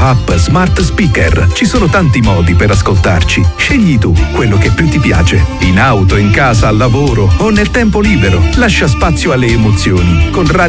app smart speaker. Ci sono tanti modi per ascoltarci. Scegli tu quello che più ti piace. In auto, in casa, al lavoro o nel tempo libero. Lascia spazio alle emozioni. Con Radio